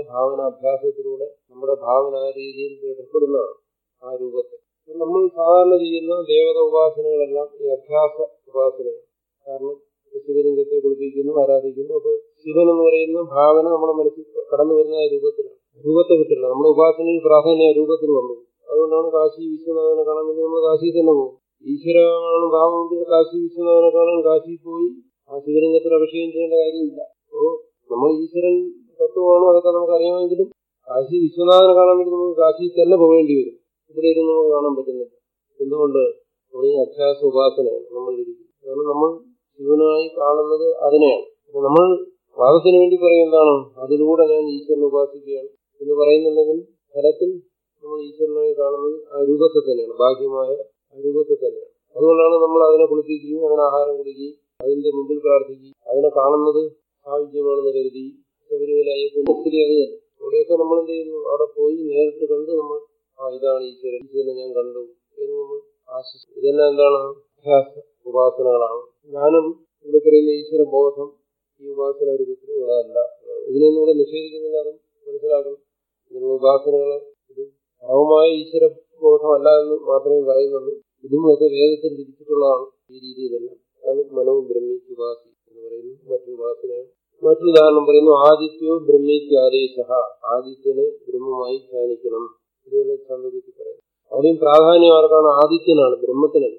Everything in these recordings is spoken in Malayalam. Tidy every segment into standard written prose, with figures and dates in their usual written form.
ഭാവനാഭ്യാസത്തിലൂടെ നമ്മുടെ ഭാവന ആ രീതിയിൽ ദൃഢപ്പെടുന്നതാണ് ആ രൂപത്തെ. നമ്മൾ സാധാരണ ചെയ്യുന്ന ദേവത ഉപാസനകളെല്ലാം ഈ അഭ്യാസ ഉപാസനയാണ്. കാരണം ശിവലിംഗത്തെ കുളിപ്പിക്കുന്നു, ആരാധിക്കുന്നു. അപ്പൊ ശിവൻ എന്ന് പറയുന്ന ഭാവന നമ്മുടെ മനസ്സിൽ കടന്നു വരുന്ന ആ രൂപത്തിലാണ്. രൂപത്തെ വിട്ടില്ല. നമ്മുടെ ഉപാസനയിൽ പ്രാധാന്യ രൂപത്തിന് വന്നു. അതുകൊണ്ടാണ് കാശി വിശ്വനാഥനെ കാണാൻ വേണ്ടി നമ്മൾ കാശിയിൽ തന്നെ പോകും. ഈശ്വരമാണ് ഭാവമെങ്കിൽ കാശി വിശ്വനാഥനെ കാണാൻ കാശിയിൽ പോയി ആ ശിവലിംഗത്തിൽ അഭിഷേകം ചെയ്യേണ്ട കാര്യമില്ല. അപ്പോൾ നമ്മൾ ഈശ്വരൻ തത്വമാണോ അതൊക്കെ നമുക്ക് അറിയാമെങ്കിലും കാശി വിശ്വനാഥനെ കാണാൻ വേണ്ടി നമുക്ക് കാശിയിൽ തന്നെ പോകേണ്ടി വരും. ഇവിടെ ഇരുന്ന് നമുക്ക് കാണാൻ പറ്റുന്നില്ല. എന്തുകൊണ്ട്? ഈ അഭ്യാസ ഉപാസനയാണ് നമ്മൾ ഇരിക്കുന്നത്. കാരണം നമ്മൾ ശിവനായി കാണുന്നത് അതിനെയാണ്. നമ്മൾ വാദത്തിന് വേണ്ടി പറയും എന്താണ്, അതിലൂടെ ഞാൻ ഈശ്വരനെ ഉപാസിക്കുകയാണ് എന്ന് പറയുന്നുണ്ടെങ്കിൽ ഫലത്തിൽ നമ്മൾ ഈശ്വരനായി കാണുന്നത് ആ രൂപത്തെ തന്നെയാണ്, ബാഹ്യമായ ആ രൂപത്തെ തന്നെയാണ്. അതുകൊണ്ടാണ് നമ്മൾ അതിനെ കുളിപ്പിക്കുകയും അതിന് ആഹാരം കൊടുക്കുകയും അതിന്റെ മുമ്പിൽ പ്രാർത്ഥിക്കുകയും അതിനെ കാണുന്നത് ആവശ്യമാണെന്ന് കരുതി ശബരിമല അയ്യപ്പന്റെ സ്ഥിതി അത് തന്നെ. അവിടെയൊക്കെ നമ്മൾ എന്ത് ചെയ്യുന്നു, അവിടെ പോയി നേരിട്ട് കണ്ട് നമ്മൾ ഇതാണ് ഈശ്വരൻ, ഈശ്വരനെ ഞാൻ കണ്ടു എന്ന് നമ്മൾ ആശ്വസിക്കും. ഇതെല്ലാം എന്താണ്? അഭ്യാസ ഉപാസനകളാണ്. ജ്ഞാനം ഇവിടെ പറയുന്ന ഈശ്വര ബോധം ഈ ഉപാസന രൂപത്തിലുള്ളതല്ല. ഇതിനൊന്നും ഇവിടെ നിഷേധിക്കുന്നില്ല, അത് മനസ്സിലാക്കണം. ഇതിനുള്ള ഉപാസനകള് ഇത് പരമമായ ഈശ്വര ബോധമല്ല എന്ന് മാത്രമേ പറയുന്നുള്ളൂ. ഇതും ഒക്കെ വേദത്തിൽ വിധിച്ചിട്ടുള്ളതാണ് ഈ രീതിയിലെല്ലാം. അത് മനോ ബ്രഹ്മീക്ക് ഉപാസി എന്ന് പറയുന്നു മറ്റൊരു ഉപാസനയാണ്. മറ്റൊരു ഉദാഹരണം പറയുന്നു, ആദിത്യോ ബ്രഹ്മീക്ക് ആദേശ, ആദിത്യനെ ബ്രഹ്മമായി ധ്യാനിക്കണം. ഇതുപോലെ ചന്ദ്രഗതി പറയുന്നു. അവിടെയും പ്രാധാന്യം ആർക്കാണ്? ആദിത്യനാണ്, ബ്രഹ്മത്തിനല്ല.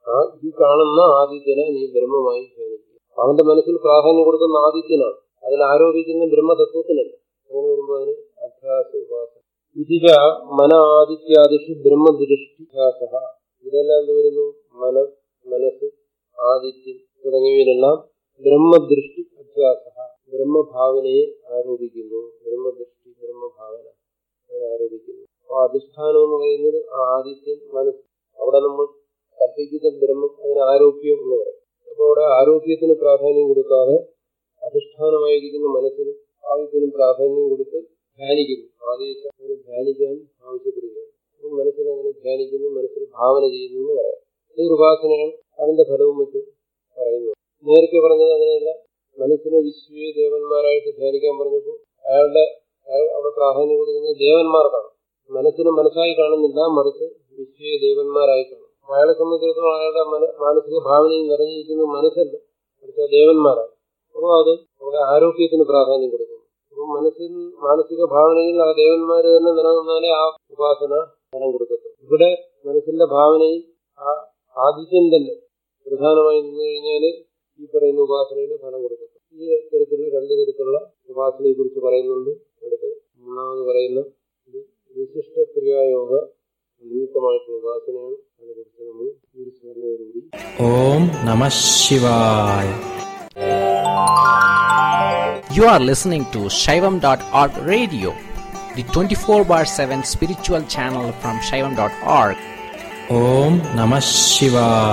ഈ കാണുന്ന ആദിത്യനെ നീ ബ്രഹ്മമായി ധ്യാനിക്കുക. അവന്റെ മനസ്സിൽ പ്രാധാന്യം കൊടുക്കുന്ന ആദിത്യനാണ്, അതിൽ ആരോപിക്കുന്ന ബ്രഹ്മതത്വത്തിനല്ല. അങ്ങനെ വരുമ്പോൾ അതിന് അഭ്യാസ ഉപാസന. ഇതിജ മന ആദിത്യാദിഷു ബ്രഹ്മദൃഷ്ടിഭ്യാസ. ഇതെല്ലാം എന്ത് വരുന്നു? മനസ്സ്, ആദിത്യം തുടങ്ങിയവയിലെല്ലാം ബ്രഹ്മദൃഷ്ടി അഭ്യാസ, ബ്രഹ്മഭാവനയെ ആരോപിക്കുന്നു. ബ്രഹ്മദൃഷ്ടി, ബ്രഹ്മഭാവന ആരോപിക്കുന്നു. അപ്പൊ അധിഷ്ഠാനം എന്ന് പറയുന്നത് ആദിത്യൻ, മനസ്സ്. അവിടെ നമ്മൾ കൽപ്പിക്കുന്ന ബ്രഹ്മം അതിന് ആരോപ്യം എന്ന് പറയും. അപ്പൊ അവിടെ ആരോപ്യത്തിന് പ്രാധാന്യം കൊടുക്കാതെ അധിഷ്ഠാനമായിരിക്കുന്ന മനസ്സിനും ആദിത്യനും പ്രാധാന്യം കൊടുത്ത് ധ്യാനിക്കുന്നു. ആദേശം അങ്ങനെ ധ്യാനിക്കാൻ ആവശ്യപ്പെടുകയാണ്. അപ്പം മനസ്സിനങ്ങനെ ധ്യാനിക്കുന്നു, മനസ്സിൽ ഭാവന ചെയ്യുന്നു എന്ന് പറയാം. ഇതൊരു ഉപാസനയാണ്. അതിന്റെ ഫലവും മറ്റും പറയുന്നു. നേരത്തെ പറഞ്ഞത് അങ്ങനെയല്ല. മനസ്സിനെ വിശ്വ ദേവന്മാരായിട്ട് ധ്യാനിക്കാൻ പറഞ്ഞപ്പോൾ അയാൾ അവിടെ പ്രാധാന്യം കൊടുക്കുന്നത് ദേവന്മാർക്കാണ്. മനസ്സിനെ മനസ്സായി കാണുന്നില്ല, മറിച്ച് വിശ്വ ദേവന്മാരായി കാണും. അയാളെ സംബന്ധിച്ചിടത്തോളം അയാളുടെ മാനസിക ഭാവനയിൽ നിറഞ്ഞിരിക്കുന്നത് മനസ്സല്ല, മറിച്ച് ദേവന്മാരാണ്. അപ്പോൾ അത് അവിടെ ആരോഗ്യത്തിന് പ്രാധാന്യം കൊടുക്കുന്നു. അപ്പം മാനസിക ഭാവനയിൽ ആ ദേവന്മാര് തന്നെ നിലനിന്നാലേ ആ ഉപാസന ഫലം കൊടുക്കത്തുള്ളൂ. ഇവിടെ മനസ്സിന്റെ ഭാവനയിൽ ആ ആദിത്യൻ തന്നെ പ്രധാനമായി നിന്ന് കഴിഞ്ഞാല് ഈ പറയുന്ന ഉപാസനയുടെ ഫലം കൊടുക്കത്തുള്ളൂ. ഈ തരത്തിലുള്ള രണ്ടു തരത്തിലുള്ള ഉപാസനയെ കുറിച്ച് പറയുന്നുണ്ട്. അടുത്ത് മൂന്നാമത് പറയുന്ന ഇത് വിശിഷ്ട ക്രിയായോഗ നിമിത്തമായിട്ടുള്ള ഉപാസനയാണ്. അതിനെക്കുറിച്ച് നമ്മൾ ഈ സ്മരണയോടുകൂടി ഓം നമഃ ശിവായ. You are listening to Shaivam.org radio, the 24/7 spiritual channel from Shaivam.org. Om Namah Shivaya.